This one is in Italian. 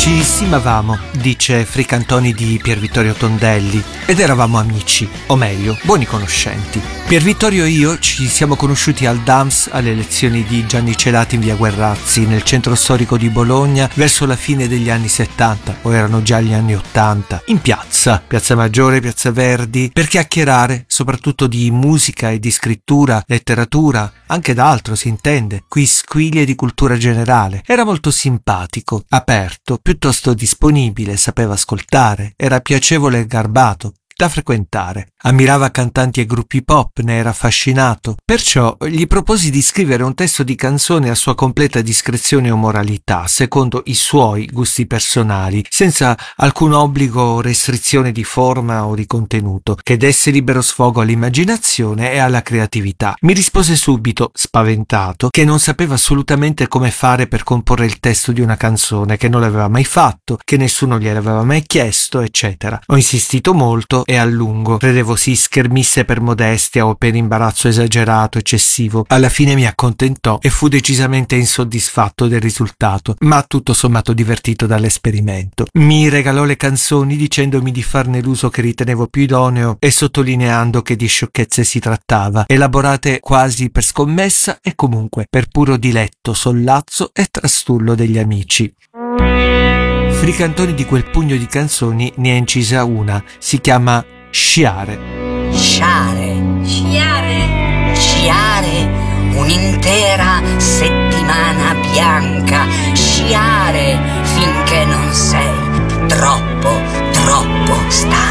Ci stimavamo, dice Fricantoni di Pier Vittorio Tondelli, ed eravamo amici, o meglio, buoni conoscenti. Pier Vittorio e io ci siamo conosciuti al DAMS alle lezioni di Gianni Celati in via Guerrazzi, nel centro storico di Bologna, verso la fine degli anni 70, o erano già gli anni 80, in piazza Maggiore, Piazza Verdi, per chiacchierare soprattutto di musica e di scrittura, letteratura, anche d'altro si intende, quisquiglie di cultura generale. Era molto simpatico, aperto, piuttosto disponibile, sapeva ascoltare, era piacevole e garbato da frequentare. Ammirava cantanti e gruppi pop, ne era affascinato. Perciò gli proposi di scrivere un testo di canzone a sua completa discrezione o moralità, secondo i suoi gusti personali, senza alcun obbligo o restrizione di forma o di contenuto, che desse libero sfogo all'immaginazione e alla creatività. Mi rispose subito, spaventato, che non sapeva assolutamente come fare per comporre il testo di una canzone, che non l'aveva mai fatto, che nessuno gliel'aveva mai chiesto, eccetera. Ho insistito molto e a lungo, credevo si schermisse per modestia o per imbarazzo esagerato, eccessivo. Alla fine mi accontentò e fu decisamente insoddisfatto del risultato, ma tutto sommato divertito dall'esperimento. Mi regalò le canzoni dicendomi di farne l'uso che ritenevo più idoneo e sottolineando che di sciocchezze si trattava, elaborate quasi per scommessa e comunque per puro diletto, sollazzo e trastullo degli amici. Fricantoni di quel pugno di canzoni ne ha incisa una, si chiama Sciare. Sciare, sciare, sciare, un'intera settimana bianca, sciare finché non sei troppo stanco.